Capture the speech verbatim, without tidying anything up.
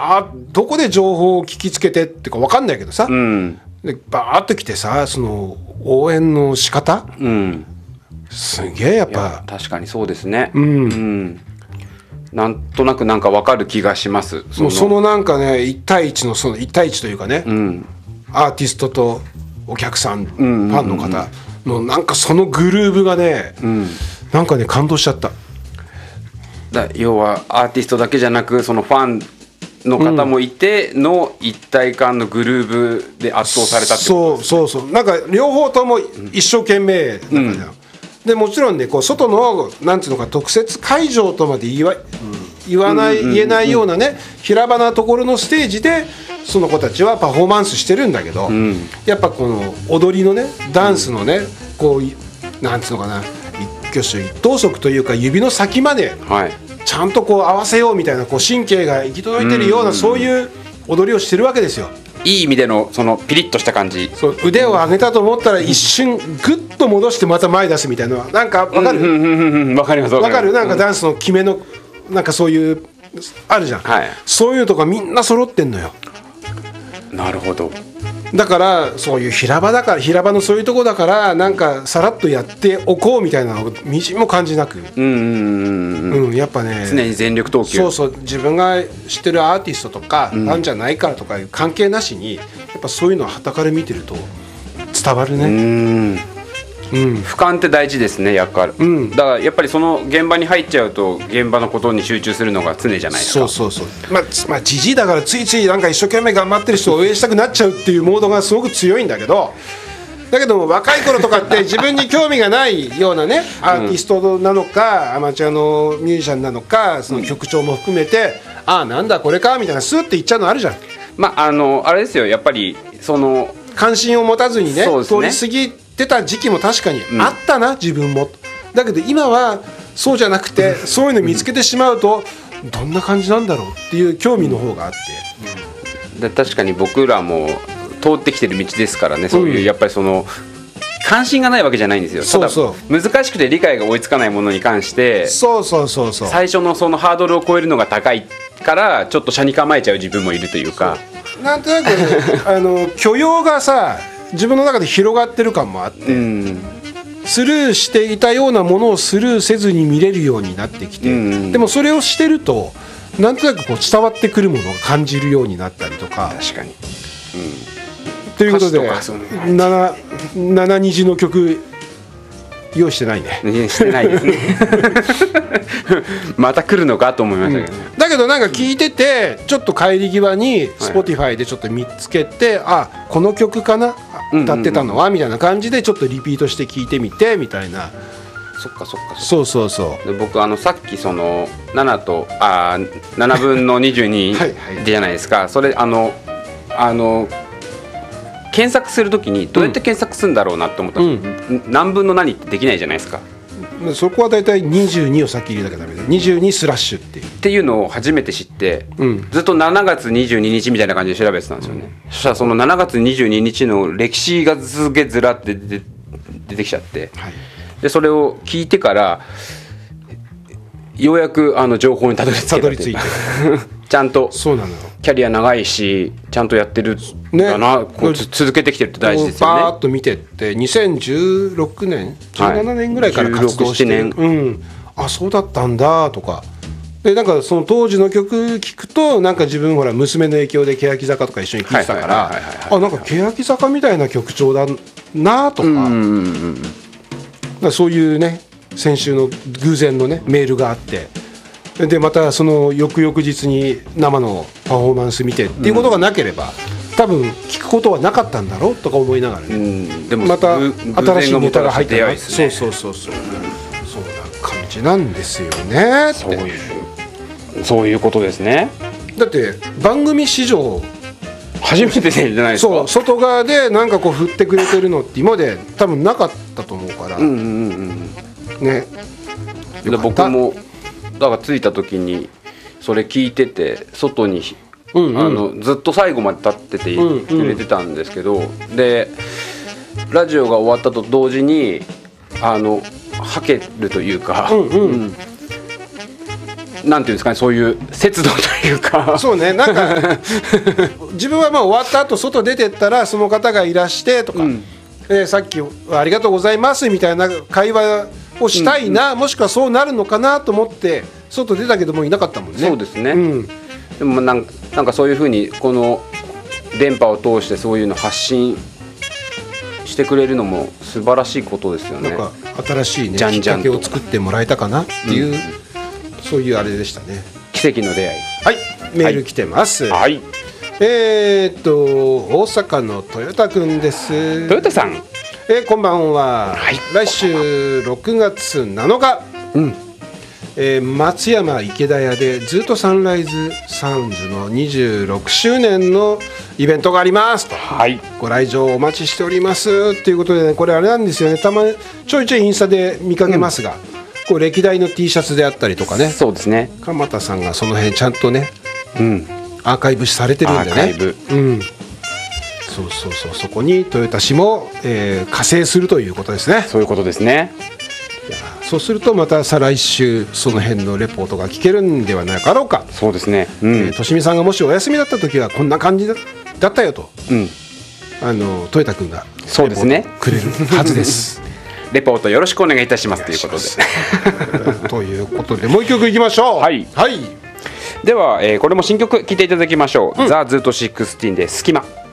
バーどこで情報を聞きつけてってか分かんないけどさ、うん、でバーッと来てさ、その応援の仕方、うん、すげえやっぱ確かにそうですね、うんうん、なんとなくなんか分かる気がします。 そのもうそのなんかねいち対いちのそのいち対いちというかね、うん、アーティストとお客さん、うんうんうんうん、ファンの方のなんかそのグルーヴがね、うん、なんかね感動しちゃった。 だ要はアーティストだけじゃなくそのファンの方もいての一体感のグルーヴで圧倒されたってことですね。 そうそうそう、なんか両方とも一生懸命だから、うん、でもちろんねこう外のなんていうのか特設会場とまで言わ、うん、言わない、うん、言えないようなね平場なところのステージでその子たちはパフォーマンスしてるんだけど、うん、やっぱこの踊りのねダンスのね、うん、こうなんていうのかな一挙手一投足というか指の先まで、はい、ちゃんとこう合わせようみたいなこう神経が行き届いてるような、うん、そういう踊りをしてるわけですよ。 いい意味でのそのピリッとした感じ。 そう腕を上げたと思ったら一瞬グッと戻してまた前出すみたいなのはなんか分かる、 うんうんうんうん、分かります分かる。 なんかダンスの決めのなんかそういうあるじゃん、はい、そういうとかみんな揃ってんのよ。 なるほど。 だからそういう平場だから平場のそういうとこだからなんかさらっとやっておこうみたいなのをみじんも感じなく、うんうんうんうん、やっぱね常に全力投球。 そうそう、自分が知ってるアーティストとかファンじゃないからとかいう関係なしにやっぱそういうのを傍から見てると伝わるね。うん、 うん、俯瞰って大事ですね。やっぱ、うん、だからやっぱりその現場に入っちゃうと現場のことに集中するのが常じゃないですか。 そうそうそう、まあ、まあじじいだからついついなんか一生懸命頑張ってる人を応援したくなっちゃうっていうモードがすごく強いんだけど、だけども若い頃とかって自分に興味がないようなねアーティストなのか、うん、アマチュアのミュージシャンなのかその曲調も含めて、うん、ああなんだこれかみたいなスーって言っちゃうのあるじゃん。 まああのあれですよ、やっぱりその関心を持たずに ね, ね通り過ぎてた時期も確かにあったな、うん、自分も。だけど今はそうじゃなくて、うん、そういうの見つけてしまうと、うん、どんな感じなんだろうっていう興味の方があって、 うん、で確かに僕らも通ってきてる道ですからね、そういう、うん、やっぱりその関心がないわけじゃないんですよ。 そうそう、 ただ難しくて理解が追いつかないものに関してそうそうそうそう最初のそのハードルを超えるのが高いからちょっと車に構えちゃう自分もいるというか、 なんとなく、ね、あの許容がさ自分の中で広がってる感もあって、うん、スルーしていたようなものをスルーせずに見れるようになってきて、うん、でもそれをしてるとなんとなくこう伝わってくるものを感じるようになったりとか。 確かに、うん、 ということでなな、なな虹の曲用意してないね。 してないですねまた来るのかと思いましたけど、ね、 うん、だけどなんか聞いててちょっと帰り際に Spotify でちょっと見つけて、はい、あこの曲かな歌ってたのは、うんうんうん、みたいな感じでちょっとリピートして聞いてみてみたいな。 そっかそっか、 そうそうそう。 で僕あのさっきそのななとあななぶんのにじゅうにはい、はい、じゃないですか。それあのあの検索するときにどうやって検索するんだろうなって思ったんです、うん、何分の何ってできないじゃないですか。 そこはだいたいにじゅうにを先入れなきゃダメだ。にじゅうにスラッシュっていうっていうのを初めて知って、うん、ずっとしちがつにじゅうににちみたいな感じで調べてたんですよね、うん、そしたらそのしちがつにじゅうににちの歴史がすげえずらって出て、出てきちゃって、はい、でそれを聞いてからようやくあの情報にたどり着いたどり着いてちゃんとそうなのよ。 キャリア長いしちゃんとやってるんだな、ね、こう続けてきてるって大事ですよね。 バーッと見てってにせんじゅうろくねんじゅうななねんぐらいから活動して、はい、じゅうろく、ななねん、うん、あそうだったんだとかで、なんかその当時の曲聞くとなんか自分ほら娘の影響で欅坂とか一緒に聴いてたからあなんか欅坂みたいな曲調だなとか、うんうんうん、だからそういうね先週の偶然のねメールがあってでまたその翌々日に生のパフォーマンス見てっていうことがなければ、うん、多分聞くことはなかったんだろうとか思いながらね、うん、でもまた新しいネタが入ったら、ね、そうそうそうそう、うん、そうな感じなんですよねって。 そういうそういうことですね。 だって番組史上初めてじゃないですか。 そう外側でなんかこう振ってくれてるのって今まで多分なかったと思うから、うんうんうん、ね。 で僕もだから着いた時にそれ聞いてて外に、うんうん、あのずっと最後まで立っててくれてたんですけど、うんうん、でラジオが終わったと同時にあのはけるというか、うんうんうん、 なんていうんですかね、そういう節度というかそうね、なんか自分はまあ終わった後外出てったらその方がいらしてとか、うん、えー、さっきありがとうございますみたいな会話をしたいな、うんうん、もしくはそうなるのかなと思って外出たけどもいなかったもんね。 そうですね、うん、でもなんか、なんかそういうふうにこの電波を通してそういうの発信してくれるのも素晴らしいことですよね。 なんか新しいね、じゃんじゃんきっかけを作ってもらえたかなっていう、うん、そういうあれでしたね。 奇跡の出会い。 はい、メール来てます。 はい、 えー、っと大阪の豊田くんです。 豊田さん、 えー、こんばんは、はい、来週ろくがつなのか、うん、えー、松山池田屋でずっとサンライズサウンズのにじゅうろくしゅうねんのイベントがありますと、はい、ご来場お待ちしておりますということで、ね、これあれなんですよね、たまにちょいちょいインスタで見かけますが、うん、こう歴代の T シャツであったりとかね、 そうですね、 鎌田さんがその辺ちゃんとね、うん、アーカイブされてるんでね、アーカイブ、うん、そうそうそう、そこに豊田市も、えー、加勢するということですね。 そういうことですね。 いや、そうするとまた再来週その辺のレポートが聞けるんではないかろうか。 そうですね、うん、えー、 としみさんがもしお休みだった時はこんな感じだだったよと、うん、あの豊田君がそうですねくれるはずですレポートよろしくお願いいたしますということでということでもう一曲いきましょう。 はい、 はい、 では、えー、これも新曲聴いていただきましょう、うん、ザ・ズートじゅうろくで隙間。